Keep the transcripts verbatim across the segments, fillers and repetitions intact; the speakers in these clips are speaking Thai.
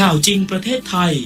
ข่าวจริงประเทศไทย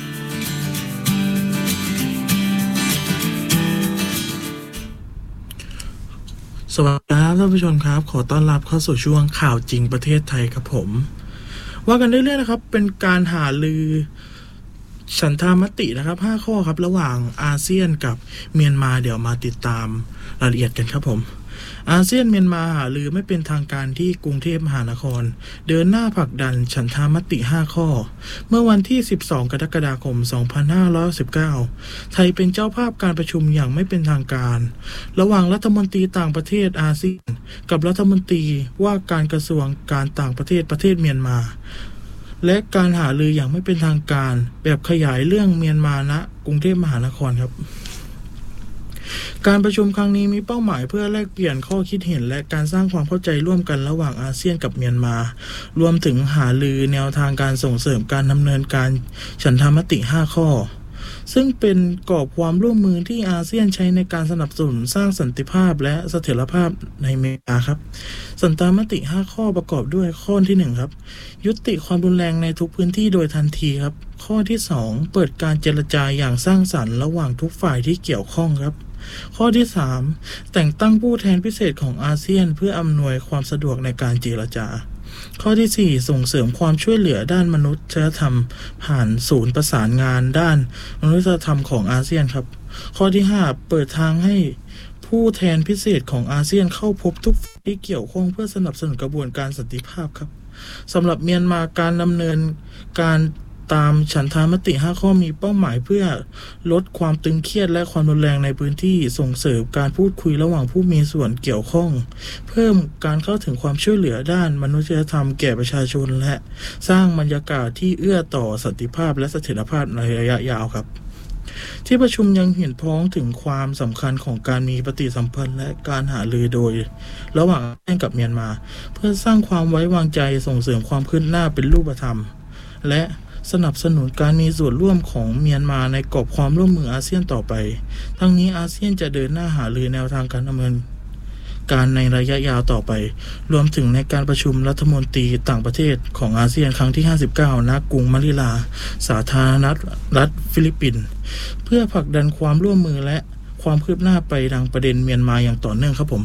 สวัสดีครับท่านผู้ชมครับขอต้อนรับเข้าสู่ช่วงข่าวจริงประเทศไทยครับผมว่ากันเรื่อยๆนะครับเป็นการหารือฉันทามตินะครับห้าข้อครับระหว่างอาเซียนกับเมียนมาเดี๋ยวมาติดตามรายละเอียดกันครับผมอาเซียนเมียนมาหารือไม่เป็นทางการที่กรุงเทพมหานครเดินหน้าผลักดันฉันทามติห้าข้อเมื่อวันที่สิบสองกรกฎาคมสองพันห้าร้อยสิบเก้าไทยเป็นเจ้าภาพการประชุมอย่างไม่เป็นทางการระหว่างรัฐมนตรีต่างประเทศอาเซียนกับรัฐมนตรีว่าการกระทรวงการต่างประเทศประเทศเมียนมาและการหารืออย่างไม่เป็นทางการแบบขยายเรื่องเมียนมาณกรุงเทพมหานครครับการประชุมครั้งนี้มีเป้าหมายเพื่อแลกเปลี่ยนข้อคิดเห็นและการสร้างความเข้าใจร่วมกันระหว่างอาเซียนกับเมียนมารวมถึงหารือแนวทางการส่งเสริมการดำเนินการฉันทามติห้าข้อซึ่งเป็นกรอบความร่วมมือที่อาเซียนใช้ในการสนับสนุนสร้างสันติภาพและเสถียรภาพในเมียนมาครับสันทามติห้าข้อประกอบด้วยข้อที่หนึ่งครับยุติความรุนแรงในทุกพื้นที่โดยทันทีครับข้อที่สองเปิดการเจรจาอย่างสร้างสรรค์ระหว่างทุกฝ่ายที่เกี่ยวข้องครับข้อที่สามแต่งตั้งผู้แทนพิเศษของอาเซียนเพื่ออำนวยความสะดวกในการเจรจาข้อที่สี่ส่งเสริมความช่วยเหลือด้านมนุษยธรรมผ่านศูนย์ประสานงานด้านมนุษยธรรมของอาเซียนครับข้อที่ห้าเปิดทางให้ผู้แทนพิเศษของอาเซียนเข้าพบทุกฝ่ายที่เกี่ยวข้องเพื่อสนับสนุนกระบวนการสันติภาพครับสำหรับเมียนมาการดำเนินการตามฉันทามติห้าข้อมีเป้าหมายเพื่อลดความตึงเครียดและความรุนแรงในพื้นที่ส่งเสริมการพูดคุยระหว่างผู้มีส่วนเกี่ยวข้องเพิ่มการเข้าถึงความช่วยเหลือด้านมนุษยธรรมแก่ประชาชนและสร้างบรรยากาศที่เอื้อต่อสันติภาพและเสถียรภาพในระยะยาวครับที่ประชุมยังเห็นพ้องถึงความสำคัญของการมีปฏิสัมพันธ์และการหารือโดยระหว่างอาเซียนกับเมียนมาเพื่อสร้างความไว้วางใจส่งเสริมความคืบหน้าเป็นรูปธรรมและสนับสนุนการมีส่วนร่วมของเมียนมาในกรอบความร่วมมืออาเซียนต่อไปทั้งนี้อาเซียนจะเดินหน้าหารือแนวทางการดำเนินการในระยะยาวต่อไปรวมถึงในการประชุมรัฐมนตรีต่างประเทศของอาเซียนครั้งที่ห้าสิบเก้าณกรุงมะนิลาสาธารณรัฐฟิลิปปินส์เพื่อผลักดันความร่วมมือและความคืบหน้าไปดังประเด็นเมียนมาอย่างต่อเนื่องครับผม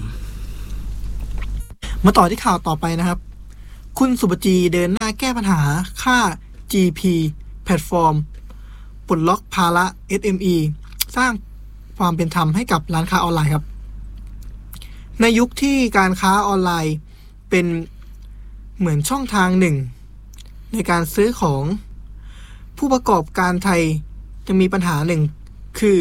มาต่อที่ข่าวต่อไปนะครับคุณสุปจีเดินหน้าแก้ปัญหาค่าจี พี แพลตฟอร์มปลดล็อกภาระ เอส เอ็ม อี สร้างความเป็นธรรมให้กับร้านค้าออนไลน์ครับในยุคที่การค้าออนไลน์เป็นเหมือนช่องทางหนึ่งในการซื้อของผู้ประกอบการไทยจะมีปัญหาหนึ่งคือ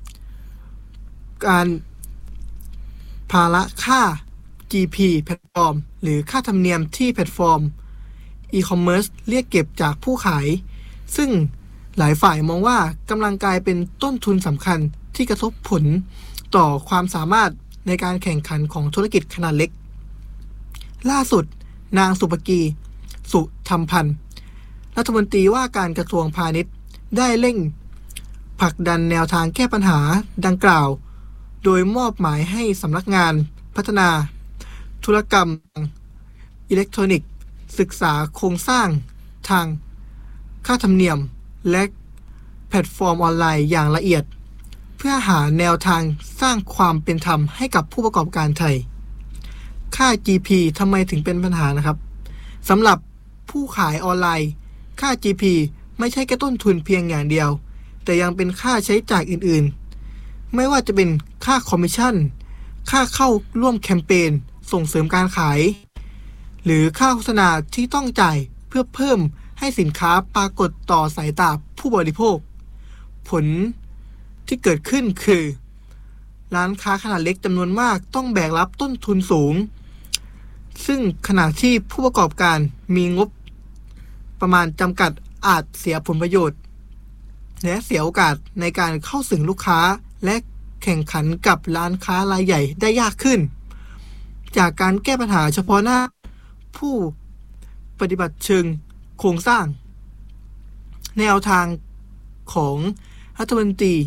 การภาระค่า จี พี แพลตฟอร์มหรือค่าธรรมเนียมที่แพลตฟอร์มอีคอมเมิร์ซเรียกเก็บจากผู้ขายซึ่งหลายฝ่ายมองว่ากำลังกลายเป็นต้นทุนสำคัญที่กระทบผลต่อความสามารถในการแข่งขันของธุรกิจขนาดเล็กล่าสุดนางสุปกีสุธรรมพันธ์รัฐมนตรีว่าการกระทรวงพาณิชย์ได้เร่งผลักดันแนวทางแก้ปัญหาดังกล่าวโดยมอบหมายให้สำนักงานพัฒนาธุรกรรมอิเล็กทรอนิกส์ศึกษาโครงสร้างทางค่าธรรมเนียมและแพลตฟอร์มออนไลน์อย่างละเอียดเพื่อหาแนวทางสร้างความเป็นธรรมให้กับผู้ประกอบการไทยค่า จี พี ทำไมถึงเป็นปัญหานะครับสำหรับผู้ขายออนไลน์ค่า จี พี ไม่ใช่แค่ต้นทุนเพียงอย่างเดียวแต่ยังเป็นค่าใช้จ่ายอื่นๆไม่ว่าจะเป็นค่าคอมมิชชั่นค่าเข้าร่วมแคมเปญส่งเสริมการขายหรือค่าโฆษณาที่ต้องจ่ายเพื่อเพิ่มให้สินค้าปรากฏต่อสายตาผู้บริโภคผลที่เกิดขึ้นคือร้านค้าขนาดเล็กจำนวนมากต้องแบกรับต้นทุนสูงซึ่งขณะที่ผู้ประกอบการมีงบประมาณจำกัดอาจเสียผลประโยชน์และเสียโอกาสในการเข้าถึงลูกค้าและแข่งขันกับร้านค้ารายใหญ่ได้ยากขึ้นจากการแก้ปัญหาเฉพาะหน้าผู้ปฏิบัติเชิงโครงสร้างแนวทางของรัฐมนตรี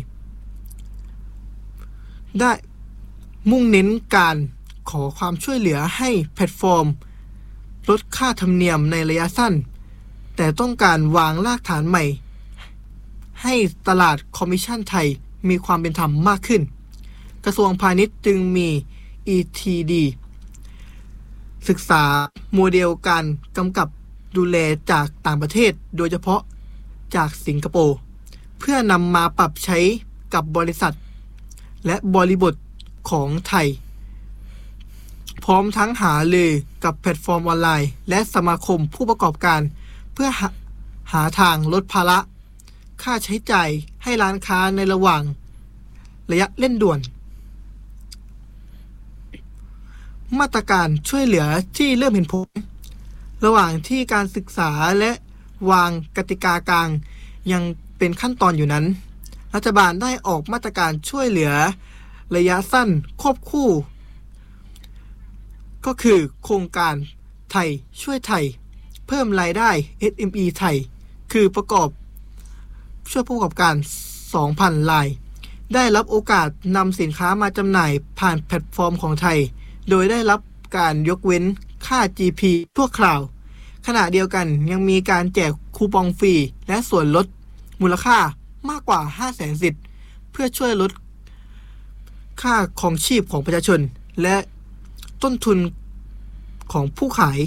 ได้มุ่งเน้นการขอความช่วยเหลือให้แพลตฟอร์มลดค่าธรรมเนียมในระยะสั้นแต่ต้องการวางรากฐานใหม่ให้ตลาดคอมมิชชั่นไทยมีความเป็นธรรมมากขึ้นกระทรวงพาณิชย์จึงมี อี ที ดี ศึกษาโมเดลการกำกับดูแลจากต่างประเทศโดยเฉพาะจากสิงคโปร์เพื่อนำมาปรับใช้กับบริษัทและบริบทของไทยพร้อมทั้งหารือกับแพลตฟอร์มออนไลน์และสมาคมผู้ประกอบการเพื่อหา, หาทางลดภาระค่าใช้จ่ายให้ร้านค้าในระหว่างระยะเร่งด่วนมาตรการช่วยเหลือที่เริ่มเห็นผลระหว่างที่การศึกษาและวางกติกากลางยังเป็นขั้นตอนอยู่นั้นรัฐบาลได้ออกมาตรการช่วยเหลือระยะสั้นควบคู่ก็คือโครงการไทยช่วยไทยเพิ่มรายได้ เอส เอ็ม อี ไทยคือประกอบช่วยผู้ประกอบการ สองพัน รายได้รับโอกาสนำสินค้ามาจำหน่ายผ่านแพลตฟอร์มของไทยโดยได้รับการยกเว้นค่า จี พี ชั่วคราวขณะเดียวกันยังมีการแจกคูปองฟรีและส่วนลดมูลค่ามากกว่า ห้าแสน สิทธิ์เพื่อช่วยลดค่าครองชีพของประชาชนและต้นทุนของผู้ขาย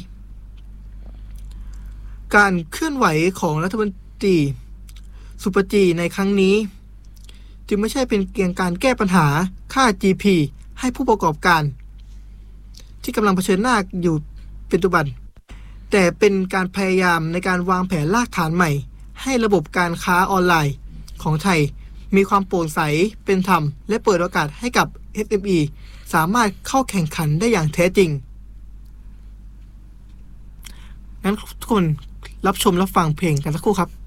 การเคลื่อนไหวของรัฐมนตรีสุปจีในครั้งนี้จึงไม่ใช่เป็นเพียงการแก้ปัญหาค่า จี พี ให้ผู้ประกอบการที่กำลังเผชิญหน้าอยู่เป็นปัจจุบันแต่เป็นการพยายามในการวางแผนรากฐานใหม่ให้ระบบการค้าออนไลน์ของไทยมีความโปร่งใสเป็นธรรมและเปิดโอกาสให้กับ เอส เอ็ม อี สามารถเข้าแข่งขันได้อย่างแท้จริงงั้นทุกคนรับชมรับฟังเพลงกันสักครู่ครับ